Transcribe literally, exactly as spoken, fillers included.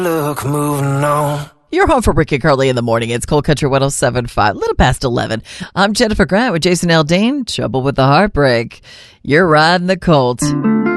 Look, moving on. You're home for Rick and Carly in the morning. It's Cold Country one oh seven point five, a little past eleven. I'm Jennifer Grant with Jason Aldean. Trouble with the heartbreak. You're riding the Colt.